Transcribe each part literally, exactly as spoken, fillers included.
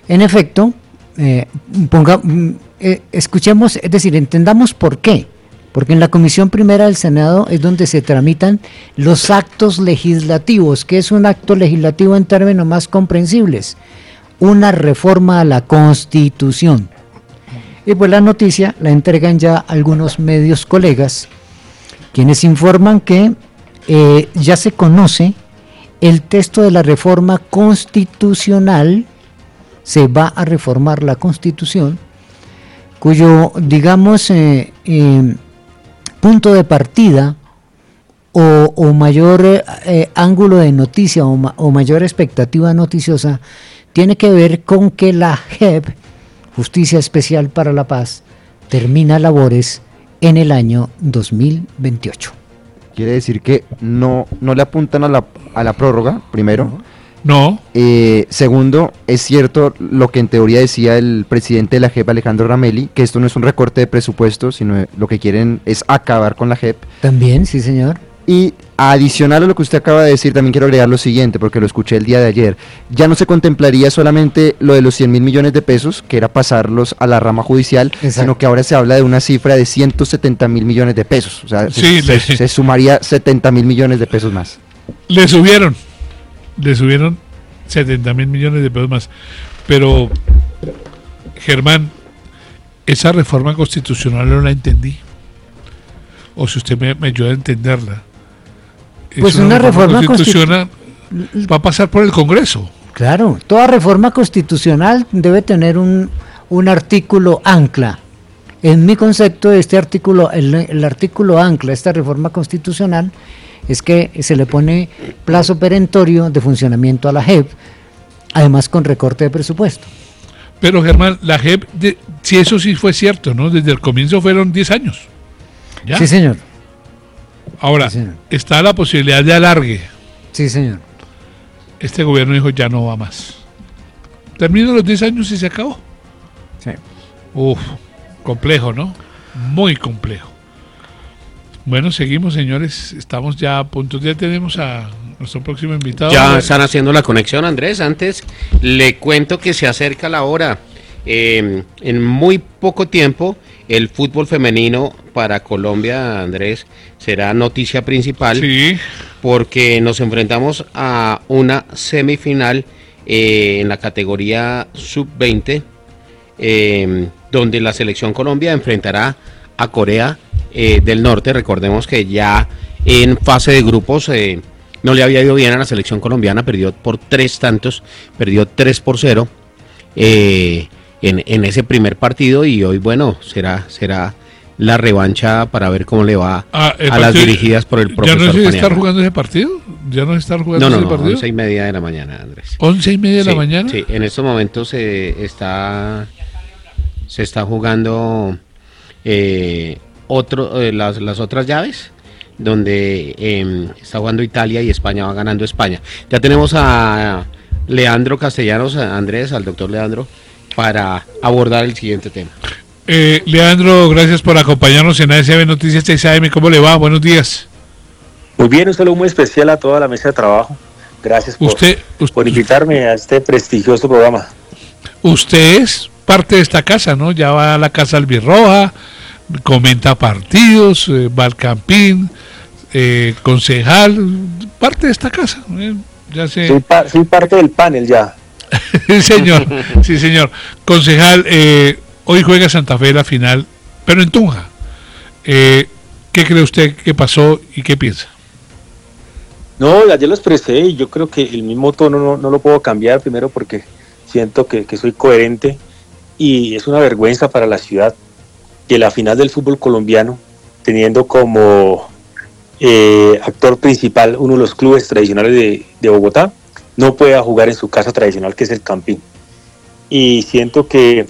En efecto, eh, ponga, eh, escuchemos, es decir, entendamos por qué. Porque en la Comisión Primera del Senado es donde se tramitan los actos legislativos. ¿Qué es un acto legislativo en términos más comprensibles? Una reforma a la Constitución. Y pues la noticia la entregan ya algunos medios colegas, quienes informan que eh, ya se conoce el texto de la reforma constitucional. Se va a reformar la Constitución, cuyo, digamos, eh, eh, punto de partida o, o mayor eh, ángulo de noticia o, ma, o mayor expectativa noticiosa tiene que ver con que la J E P, Justicia Especial para la Paz, termina labores en el año dos mil veintiocho. Quiere decir que no, no le apuntan a la, a la prórroga, primero. No. Eh, segundo, es cierto lo que en teoría decía el presidente de la J E P, Alejandro Ramelli, que esto no es un recorte de presupuesto, sino lo que quieren es acabar con la J E P. También, sí señor. Y adicional a lo que usted acaba de decir, también quiero agregar lo siguiente, porque lo escuché el día de ayer. Ya no se contemplaría solamente lo de los cien mil millones de pesos, que era pasarlos a la rama judicial, exacto, sino que ahora se habla de una cifra de ciento setenta mil millones de pesos. O sea, sí, se, le, se, se sumaría setenta mil millones de pesos más. Le subieron. Le subieron setenta mil millones de pesos más. Pero, Germán, esa reforma constitucional no la entendí. O si usted me, me ayuda a entenderla. Pues una, una reforma, reforma constitucional constitu- va a pasar por el Congreso. Claro, toda reforma constitucional debe tener un, un artículo ancla. En mi concepto, este artículo, el, el artículo ancla, esta reforma constitucional, es que se le pone plazo perentorio de funcionamiento a la J E P, además con recorte de presupuesto. Pero Germán, la J E P, de, si eso sí fue cierto, ¿no? Desde el comienzo fueron diez años. ¿Ya? Sí, señor. Ahora, sí, señor, está la posibilidad de alargue. Sí, señor. Este gobierno dijo, ya no va más. Terminan los diez años y se acabó. Sí. Uf, complejo, ¿no? Muy complejo. Bueno, seguimos, señores. Estamos ya a punto. Ya tenemos a nuestro próximo invitado. Ya están haciendo la conexión, Andrés. Antes le cuento que se acerca la hora. Eh, en muy poco tiempo, el fútbol femenino para Colombia, Andrés, será noticia principal. Sí. Porque nos enfrentamos a una semifinal eh, en la categoría sub veinte, eh, donde la selección Colombia enfrentará a Corea eh, del Norte. Recordemos que ya en fase de grupos eh, no le había ido bien a la selección colombiana, perdió por tres tantos, perdió tres por cero eh, en, en ese primer partido, y hoy, bueno, será será la revancha para ver cómo le va ah, a partido, las dirigidas por el profesor. ¿Ya no se Paniagua. estar jugando ese partido? ¿Ya no se está jugando no, no, ese no, partido? once y media de la mañana, Andrés. ¿Once y media de sí, la mañana? Sí, en estos momentos se eh, está se está jugando eh, otro eh, las, las otras llaves, donde eh, está jugando Italia y España va ganando España. Ya tenemos a Leandro Castellanos, a Andrés, al doctor Leandro, para abordar el siguiente tema. Eh, Leandro, gracias por acompañarnos en A S B Noticias seis A M. ¿Cómo le va? Buenos días. Muy bien, un saludo muy especial a toda la mesa de trabajo. Gracias por, usted, usted, por invitarme a este prestigioso programa. Usted es parte de esta casa, ¿no? Ya va a la Casa Albirroja, comenta partidos, eh, va al Campín, eh, concejal, parte de esta casa. Eh, ya sé. Soy, pa- soy parte del panel ya. Sí, señor, sí, señor. Concejal, eh, hoy juega Santa Fe la final, pero en Tunja. Eh, ¿Qué cree usted que pasó y qué piensa? No, ayer lo expresé y yo creo que el mismo tono no, no lo puedo cambiar, primero porque siento que, que soy coherente, y es una vergüenza para la ciudad que la final del fútbol colombiano, teniendo como eh, actor principal uno de los clubes tradicionales de, de Bogotá, no pueda jugar en su casa tradicional, que es el Campín. Y siento que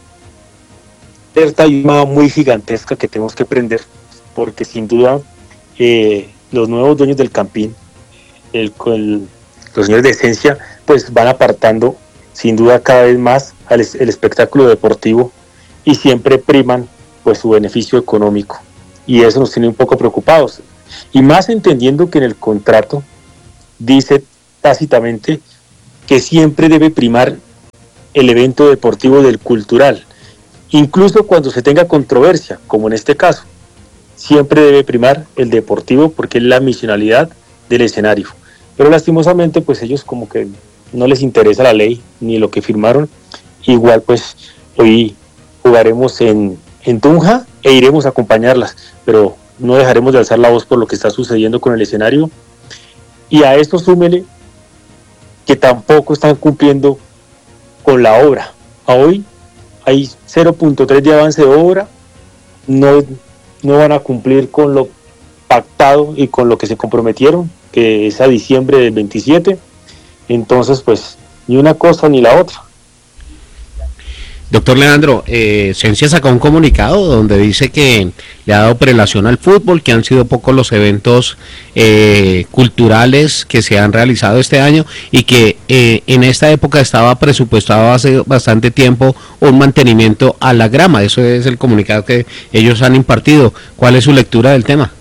esta hay una muy gigantesca que tenemos que prender, porque sin duda eh, los nuevos dueños del Campín, el, el, los señores de Esencia, pues van apartando sin duda cada vez más al, el espectáculo deportivo, y siempre priman pues su beneficio económico, y eso nos tiene un poco preocupados, y más entendiendo que en el contrato dice tácitamente que siempre debe primar el evento deportivo del cultural. Incluso cuando se tenga controversia, como en este caso, siempre debe primar el deportivo porque es la misionalidad del escenario. Pero lastimosamente, pues ellos como que no les interesa la ley ni lo que firmaron. Igual pues hoy jugaremos en, en Tunja e iremos a acompañarlas, pero no dejaremos de alzar la voz por lo que está sucediendo con el escenario. Y a esto súmele que tampoco están cumpliendo con la obra. A hoy hay cero punto tres de avance de obra, no, no van a cumplir con lo pactado y con lo que se comprometieron, que es a diciembre del veintisiete. Entonces pues ni una cosa ni la otra. Doctor Leandro, eh, Ciencia sacó un comunicado donde dice que le ha dado prelación al fútbol, que han sido pocos los eventos eh, culturales que se han realizado este año y que eh, en esta época estaba presupuestado hace bastante tiempo un mantenimiento a la grama. Eso es el comunicado que ellos han impartido. ¿Cuál es su lectura del tema?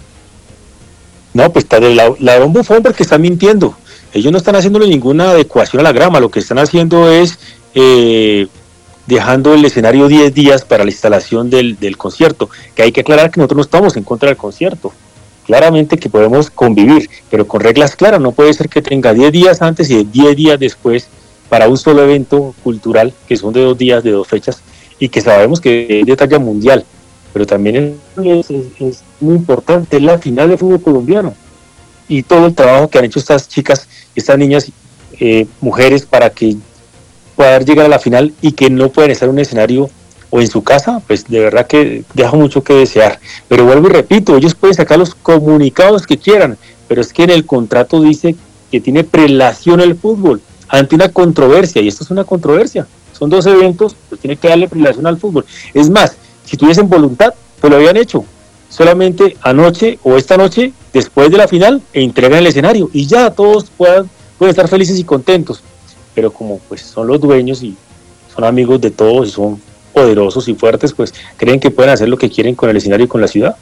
No, pues está de la, la de un bufón porque están mintiendo. Ellos no están haciéndole ninguna adecuación a la grama, lo que están haciendo es... Eh, dejando el escenario diez días para la instalación del, del concierto, que hay que aclarar que nosotros no estamos en contra del concierto, claramente que podemos convivir, pero con reglas claras. No puede ser que tenga diez días antes y diez días después para un solo evento cultural, que son de dos días, de dos fechas, y que sabemos que es de talla mundial, pero también es, es, es muy importante, es la final del fútbol colombiano, y todo el trabajo que han hecho estas chicas, estas niñas, eh, mujeres, para que poder llegar a la final y que no pueden estar en un escenario o en su casa, pues de verdad que deja mucho que desear. Pero vuelvo y repito, ellos pueden sacar los comunicados que quieran, pero es que en el contrato dice que tiene prelación el fútbol ante una controversia, y esto es una controversia, son dos eventos, pues tiene que darle prelación al fútbol. Es más, si tuviesen voluntad, pues lo habían hecho, solamente anoche o esta noche, después de la final, e entregan el escenario, y ya todos puedan, pueden estar felices y contentos. Pero como pues son los dueños y son amigos de todos y son poderosos y fuertes, pues creen que pueden hacer lo que quieren con el escenario y con la ciudad.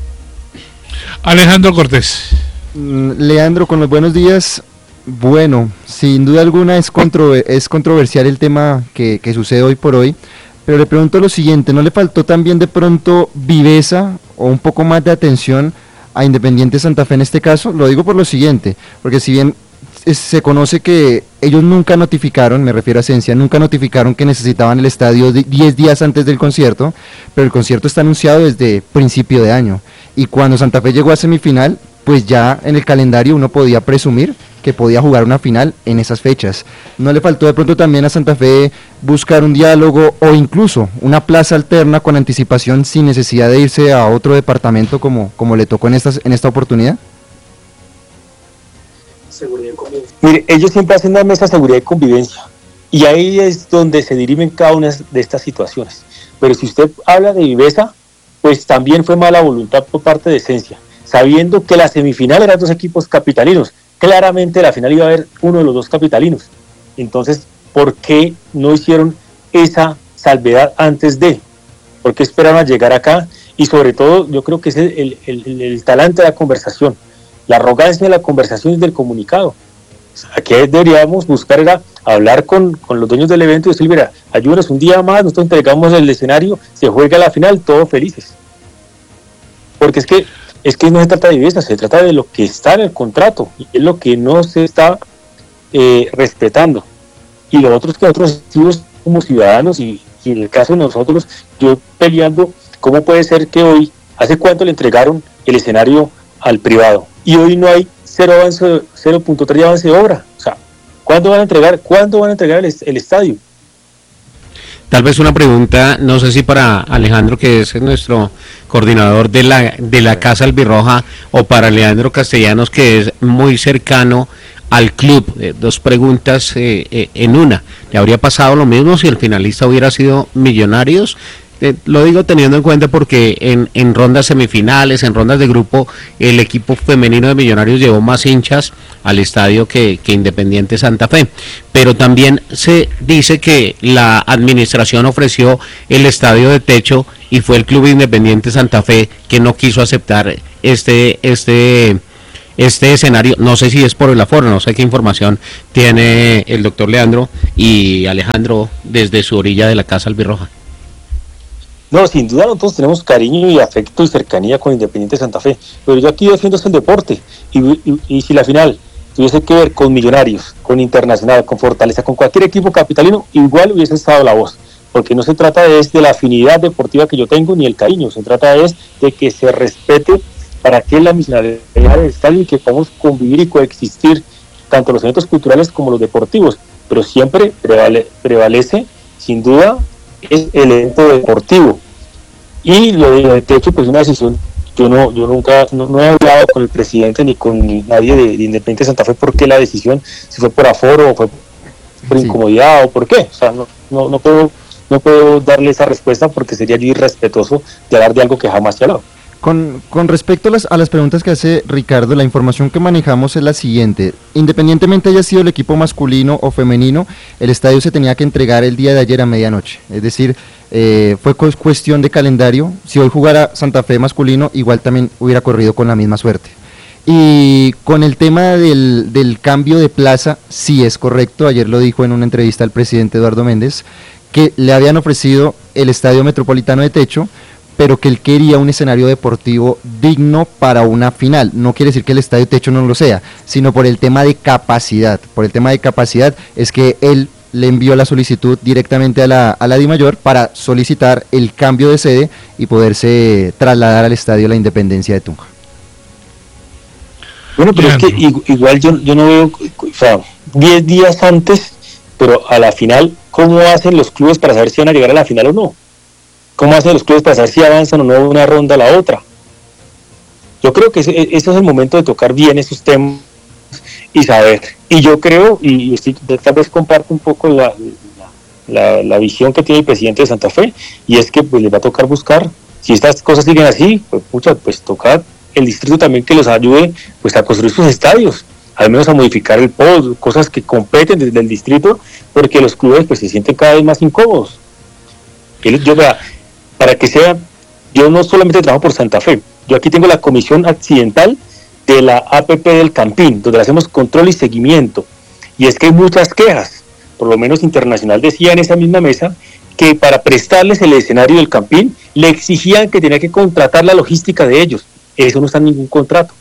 Alejandro Cortés. Mm, Leandro, con los buenos días. Bueno, sin duda alguna es, contro es controversial el tema que, que sucede hoy por hoy, pero le pregunto lo siguiente, ¿no le faltó también de pronto viveza o un poco más de atención a Independiente Santa Fe en este caso? Lo digo por lo siguiente, porque si bien se conoce que ellos nunca notificaron, me refiero a Ciencia, nunca notificaron que necesitaban el estadio diez días antes del concierto, pero el concierto está anunciado desde principio de año, y cuando Santa Fe llegó a semifinal, pues ya en el calendario uno podía presumir que podía jugar una final en esas fechas. ¿No le faltó de pronto también a Santa Fe buscar un diálogo o incluso una plaza alterna con anticipación sin necesidad de irse a otro departamento como, como le tocó en, estas, en esta oportunidad? Mire, ellos siempre hacen una mesa de seguridad y convivencia, y ahí es donde se dirimen cada una de estas situaciones. Pero si usted habla de viveza, pues también fue mala voluntad por parte de Ciencia, sabiendo que la semifinal eran dos equipos capitalinos, claramente la final iba a haber uno de los dos capitalinos. Entonces, ¿por qué no hicieron esa salvedad antes de? ¿Por qué esperaron a llegar acá? Y sobre todo, yo creo que es el, el, el, el talante de la conversación. La arrogancia de la conversación y del comunicado. Aquí deberíamos buscar era hablar con, con los dueños del evento y decir, mira, ayúdenos un día más, nosotros entregamos el escenario, se juega la final, todos felices. Porque es que, es que no se trata de viveza, se trata de lo que está en el contrato, y es lo que no se está eh, respetando. Y lo otro es que nosotros como ciudadanos, y, y en el caso de nosotros, yo peleando, ¿cómo puede ser que hoy, hace cuánto le entregaron el escenario al privado? Y hoy no hay cero avance, cero punto tres de avance de obra. O sea, ¿cuándo van a entregar, ¿cuándo van a entregar el, el estadio? Tal vez una pregunta, no sé si para Alejandro, que es nuestro coordinador de la de la Casa Albirroja, o para Leandro Castellanos, que es muy cercano al club. Eh, dos preguntas eh, eh, en una. ¿Le habría pasado lo mismo si el finalista hubiera sido Millonarios? Eh, lo digo teniendo en cuenta porque en, en rondas semifinales, en rondas de grupo, el equipo femenino de Millonarios llevó más hinchas al estadio que, que Independiente Santa Fe. Pero también se dice que la administración ofreció el estadio de techo y fue el club Independiente Santa Fe que no quiso aceptar este, este este escenario, no sé si es por el aforo, no sé qué información tiene el doctor Leandro y Alejandro desde su orilla de la Casa Albirroja. No, sin duda nosotros tenemos cariño y afecto y cercanía con Independiente Santa Fe, pero yo aquí defiendo el deporte, y, y, y si la final tuviese que ver con Millonarios, con Internacional, con Fortaleza, con cualquier equipo capitalino, igual hubiese estado la voz, porque no se trata de, de la afinidad deportiva que yo tengo ni el cariño, se trata de, de que se respete para que la misionalidad del estadio y que podamos convivir y coexistir tanto los eventos culturales como los deportivos, pero siempre prevale, prevalece sin duda es el evento deportivo. Y lo de techo, pues una decisión, yo no yo nunca, no, no he hablado con el presidente ni con nadie de, de Independiente Santa Fe por qué la decisión, si fue por aforo o fue por sí. incomodidad o por qué, o sea, no, no, no puedo no puedo darle esa respuesta porque sería yo irrespetuoso de hablar de algo que jamás se ha hablado. Con, con respecto a las, a las preguntas que hace Ricardo, la información que manejamos es la siguiente: independientemente haya sido el equipo masculino o femenino, el estadio se tenía que entregar el día de ayer a medianoche, es decir, eh, fue cu- cuestión de calendario. Si hoy jugara Santa Fe masculino, igual también hubiera corrido con la misma suerte. Y con el tema del, del cambio de plaza, sí es correcto, ayer lo dijo en una entrevista el presidente Eduardo Méndez, que le habían ofrecido el Estadio Metropolitano de Techo, pero que él quería un escenario deportivo digno para una final. No quiere decir que el Estadio Techo no lo sea, sino por el tema de capacidad. Por el tema de capacidad es que él le envió la solicitud directamente a la, a la DIMAYOR para solicitar el cambio de sede y poderse trasladar al Estadio La Independencia de Tunja. Bueno, pero Leandro. Es que igual yo, yo no veo, o sea, diez días antes, pero a la final, ¿cómo hacen los clubes para saber si van a llegar a la final o no? ¿Cómo hacen los clubes para saber si avanzan o no de una ronda a la otra? Yo creo que ese, ese es el momento de tocar bien esos temas y saber. Y yo creo, y estoy, tal vez comparto un poco la, la, la, la visión que tiene el presidente de Santa Fe, y es que pues les va a tocar buscar, si estas cosas siguen así, pues pucha, pues tocar el distrito también que los ayude pues a construir sus estadios, al menos a modificar el P O D, cosas que competen desde el distrito, porque los clubes pues se sienten cada vez más incómodos. Yo, para que sea, yo no solamente trabajo por Santa Fe, yo aquí tengo la comisión accidental de la A P P del Campín, donde hacemos control y seguimiento, y es que hay muchas quejas, por lo menos Internacional decía en esa misma mesa, que para prestarles el escenario del Campín, le exigían que tenía que contratar la logística de ellos. Eso no está en ningún contrato.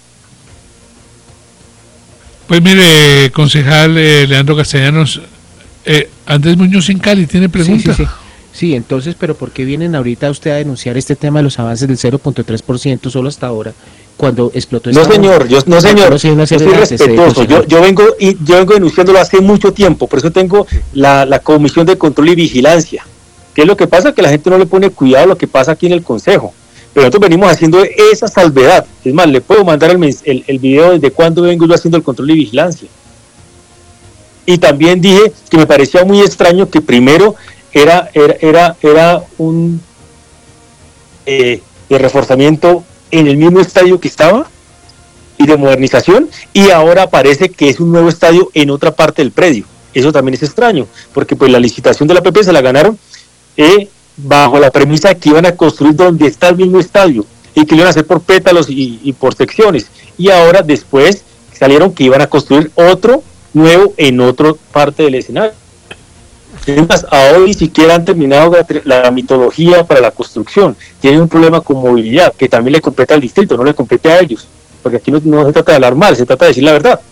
Pues mire, concejal eh, Leandro Castellanos, eh, Andrés Muñoz en Cali tiene preguntas. Sí, sí, sí. Sí, entonces, pero ¿por qué vienen ahorita usted a denunciar este tema de los avances del cero punto tres por ciento solo hasta ahora, cuando explotó esta... No señor, yo, no señor, yo soy respetuoso, yo, yo, vengo, y, yo vengo denunciándolo hace mucho tiempo, por eso tengo la, la Comisión de Control y Vigilancia. ¿Qué es lo que pasa? Que la gente no le pone cuidado a lo que pasa aquí en el Consejo. Pero nosotros venimos haciendo esa salvedad. Es más, le puedo mandar el, el, el video desde cuándo vengo yo haciendo el control y vigilancia. Y también dije que me parecía muy extraño que primero era, era, era, era un eh, de reforzamiento en el mismo estadio que estaba y de modernización, y ahora parece que es un nuevo estadio en otra parte del predio. Eso también es extraño, porque pues la licitación de la P P se la ganaron eh, bajo la premisa de que iban a construir donde está el mismo estadio y que lo iban a hacer por pétalos y, y por secciones, y ahora después salieron que iban a construir otro nuevo en otra parte del escenario. Además, ahora ni siquiera han terminado la, la mitología para la construcción, tienen un problema con movilidad que también le compete al distrito, no le compete a ellos, porque aquí no, no se trata de hablar mal, se trata de decir la verdad.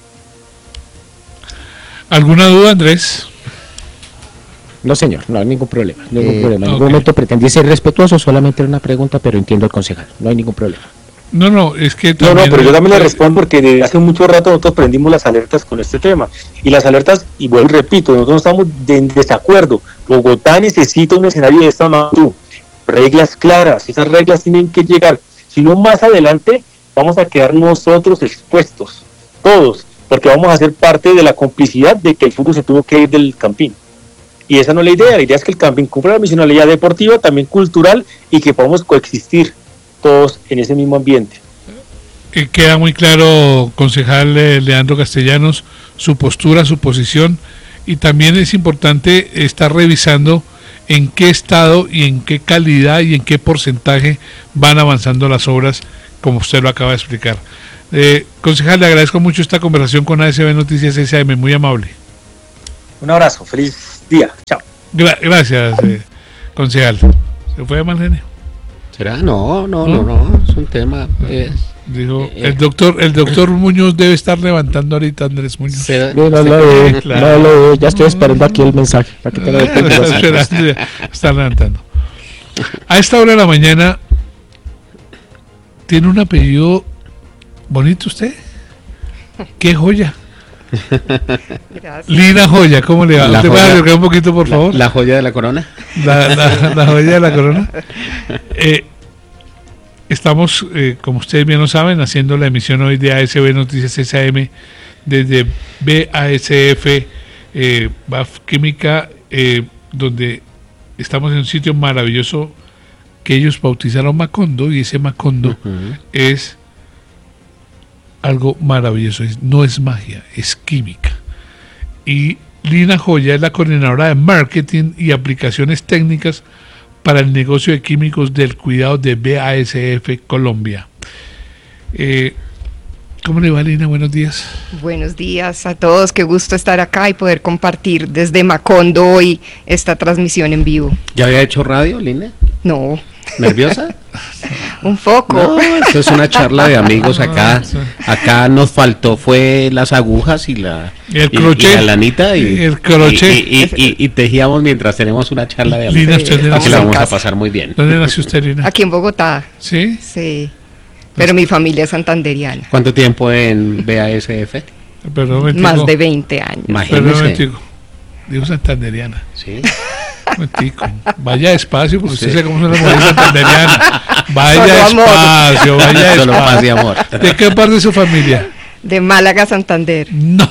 ¿Alguna duda, Andrés? No, señor, no hay ningún problema. Ningún Eh, problema. En ningún ok. momento pretendí ser respetuoso, solamente era una pregunta, pero entiendo al concejal. No hay ningún problema. No, no, es que No, no, también... pero yo también le eh, respondo porque desde hace mucho rato nosotros prendimos las alertas con este tema. Y las alertas, y vuelvo y repito, nosotros no estamos de- en desacuerdo. Bogotá necesita un escenario de esta magnitud. Reglas claras, esas reglas tienen que llegar. Si no, más adelante vamos a quedar nosotros expuestos, todos, porque vamos a ser parte de la complicidad de que el fútbol se tuvo que ir del Campín. Y esa no es la idea, la idea es que el Campín cumpla la misionalidad deportiva, también cultural, y que podamos coexistir todos en ese mismo ambiente. Eh, queda muy claro, concejal eh, Leandro Castellanos, su postura, su posición, y también es importante estar revisando en qué estado y en qué calidad y en qué porcentaje van avanzando las obras, como usted lo acaba de explicar. Eh, concejal, le agradezco mucho esta conversación con A S B Noticias S A M, muy amable. Un abrazo, feliz día, chao. Gra- gracias, eh, concejal. ¿Se fue de mal genio? ¿Será? No, no, no, no, es un tema. Es, Dijo, eh, el doctor el doctor Muñoz debe estar levantando ahorita, Andrés Muñoz. será- No, no, no, Sí, eh, claro. no, no, eh, ya estoy esperando aquí el mensaje. Para que tenga el tiempo de hacer. Espera, está levantando. A esta hora de la mañana, ¿tiene un apellido bonito usted? ¡Qué joya! Gracias. Lina Joya, ¿cómo le va? La ¿Te puede joya- acercar un poquito, por la, favor? la joya de la corona. La, la- la joya de la corona. Eh, estamos, eh, como ustedes bien lo saben, haciendo la emisión hoy de A S B Noticias S A M desde B A S F, eh, B A F Química, eh, donde estamos en un sitio maravilloso que ellos bautizaron Macondo, y ese Macondo Ujú. es algo maravilloso, es- no es magia, es química. Y Lina Joya es la coordinadora de marketing y aplicaciones técnicas para el negocio de químicos del cuidado de B A S F Colombia. Eh, ¿Cómo le va, Lina? Buenos días. Buenos días a todos, qué gusto estar acá y poder compartir desde Macondo hoy esta transmisión en vivo. ¿Ya había hecho radio, Lina? No, ¿Nerviosa? un poco. No, esto es una charla de amigos acá. Acá nos faltó fue las agujas y la, El y- crochet. y la lanita y, El crochet. y, y- y- y tejíamos mientras tenemos una charla de Lina, amigos. usted de Aquí la vamos a casa. pasar muy bien. ¿Dónde nació usted, Lina? Aquí en Bogotá, ¿Sí? sí. Pero mi familia es santanderiana, ¿Cuánto tiempo en B A S F? Perdón, un momentico. más de veinte años. Perdón, un Imagínese. momentico. Dijo santanderiana. Sí. Un momentico. Vaya despacio, porque usted Sí. sabe cómo son las mujeres santanderianas. Vaya Solo amor. despacio, vaya Solo paz y despacio. amor. ¿De qué parte de su familia? De Málaga, Santander. No.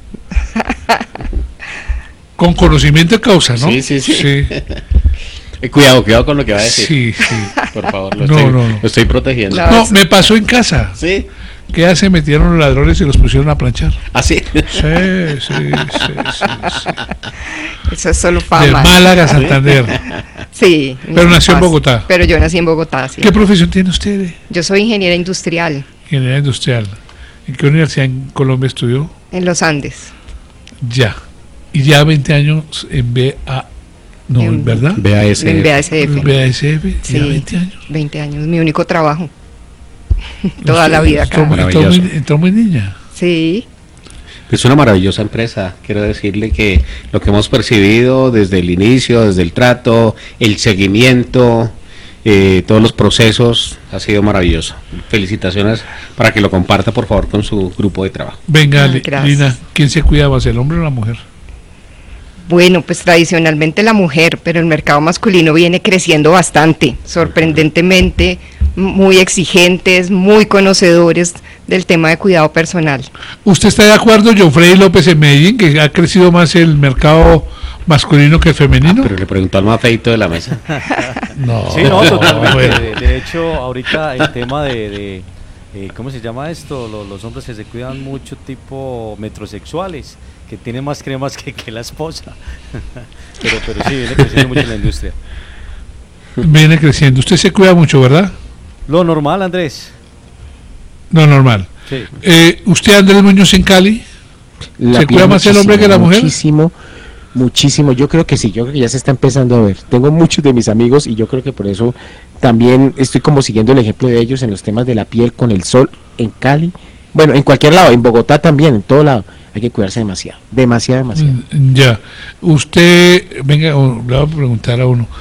Con conocimiento de causa, ¿no? Sí, sí, sí. Sí, Eh, Cuidado, cuidado con lo que va a decir. sí. sí. Por favor, lo, No, estoy, no, no. lo estoy protegiendo. La- No, me pasó en casa. ¿Sí? Que ya se metieron los ladrones y los pusieron a planchar. ¿Así? Sí, sí, sí, sí, sí. Eso es solo De fama. Málaga a Santander. Sí. Pero no nació en pasa. Bogotá. Pero yo nací en Bogotá, sí. ¿Qué profesión tiene usted? Yo soy ingeniera industrial Ingeniería industrial. ¿En qué universidad en Colombia estudió? en los Andes. Ya. Y ya veinte años en B A. No, En- ¿verdad? B A S F. En B A S F. B A S F, Sí. ya veinte años. veinte años, mi único trabajo. Toda la vida acá. Entró, muy- entró Maravilloso. muy, entró muy niña. Sí, Es una maravillosa empresa. Quiero decirle que lo que hemos percibido desde el inicio, desde el trato, el seguimiento, eh, todos los procesos, ha sido maravilloso. Felicitaciones para que lo comparta, por favor, con su grupo de trabajo. Venga, Ah, Li- gracias. Lina, ¿quién se cuida más, el hombre o la mujer? bueno, pues tradicionalmente la mujer, pero el mercado masculino viene creciendo bastante, sorprendentemente, muy exigentes, muy conocedores del tema de cuidado personal. ¿Usted está de acuerdo, John Freddy López, en Medellín, que ha crecido más el mercado masculino que el femenino? Pero le preguntó al más feito de la mesa. No. Sí, no, totalmente. bueno. De, de hecho, ahorita el tema de, de, eh, ¿cómo se llama esto? Los, los hombres que se cuidan mucho tipo metrosexuales, que tienen más cremas que, que la esposa. pero, pero sí, viene creciendo mucho en la industria. Viene creciendo. Usted se cuida mucho, ¿verdad? Lo normal, Andrés. No, normal. Sí. Eh, ¿Usted, Andrés Muñoz, en Cali? La ¿Se piel cuida más el hombre que la mujer? Muchísimo, muchísimo. Yo creo que sí, yo creo que ya se está empezando a ver. Tengo muchos de mis amigos y yo creo que por eso también estoy como siguiendo el ejemplo de ellos en los temas de la piel con el sol en Cali. Bueno, en cualquier lado, en Bogotá también, en todo lado. Hay que cuidarse demasiado, demasiado, demasiado. Mm, Ya. Usted, venga, o- le voy a preguntar a uno.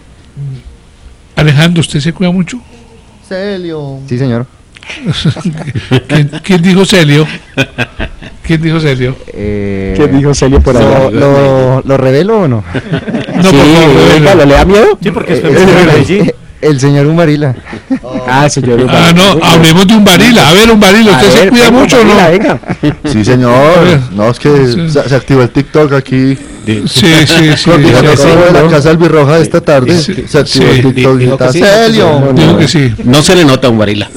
Alejandro, ¿usted se cuida mucho? Celio. Sí, señor. ¿Quién, quién dijo Celio? ¿Quién dijo Celio? Eh, ¿Qué dijo Celio por ¿Lo, allá? lo, ¿Lo revelo o no? No, sí, por favor, revelo. venga, ¿le da miedo? Sí, porque es Eh, femenino de Medellín. El señor Umarila. Ah, señor. Ah, no, hablemos de un varil. A ver, un varil, ¿usted A se ver, cuida venga, mucho o no? venga, venga. Sí, A señor. ver. No, es que Sí. se, se activó el TikTok aquí. Sí, sí, sí. Lo que sí, acabo sí. de la casa albirroja esta tarde. Sí. Se activó Sí. el TikTok y Dijo está que sí. Celio. Digo que sí. No se le nota un varila.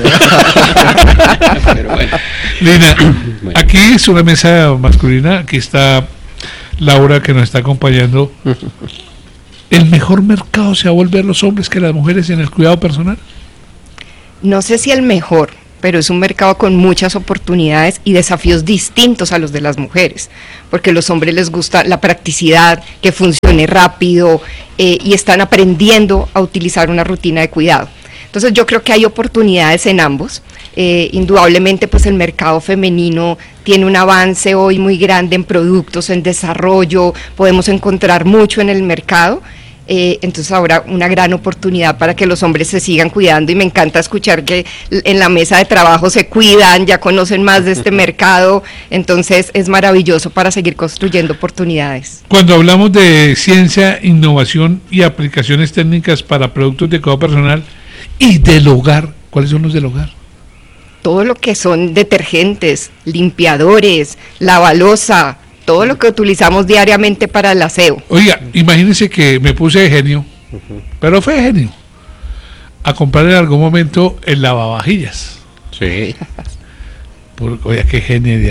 Pero bueno. Lina, Bueno. aquí es una mesa masculina. Aquí está Laura, que nos está acompañando. ¿El mejor mercado se va a volver los hombres que las mujeres en el cuidado personal? No sé si el mejor, pero es un mercado con muchas oportunidades y desafíos distintos a los de las mujeres, porque a los hombres les gusta la practicidad, que funcione rápido, eh, y están aprendiendo a utilizar una rutina de cuidado. Entonces yo creo que hay oportunidades en ambos. Eh, indudablemente pues el mercado femenino tiene un avance hoy muy grande en productos, en desarrollo, podemos encontrar mucho en el mercado. Eh, entonces ahora una gran oportunidad para que los hombres se sigan cuidando, y me encanta escuchar que en la mesa de trabajo se cuidan, ya conocen más de este mercado, entonces es maravilloso para seguir construyendo oportunidades. Cuando hablamos de ciencia, innovación y aplicaciones técnicas para productos de cuidado personal y del hogar, ¿cuáles son los del hogar? Todo lo que son detergentes, limpiadores, lavalosa, todo lo que utilizamos diariamente para el aseo. Oiga, imagínense que me puse de genio, uh-huh. pero fue de genio, a comprar en algún momento el lavavajillas. Sí. Por, oiga, qué genialidad.